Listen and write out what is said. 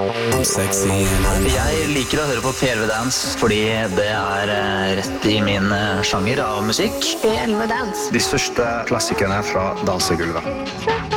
Jeg liker å høre på PLV Dance fordi det rett i min sjanger av musikk. PLV Dance. De største klassikerne fra dansegulvet.